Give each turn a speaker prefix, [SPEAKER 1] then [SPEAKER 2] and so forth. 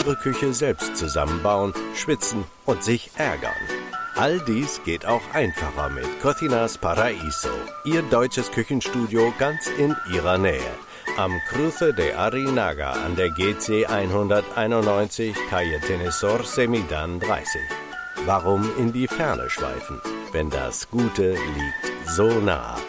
[SPEAKER 1] ihre Küche selbst zusammenbauen, schwitzen und sich ärgern. All dies geht auch einfacher mit Cocinas Paraíso, ihr deutsches Küchenstudio ganz in ihrer Nähe. Am Cruce de Arinaga an der GC 191, Calle Tenesor Semidan 30. Warum in die Ferne schweifen, wenn das Gute liegt so nah?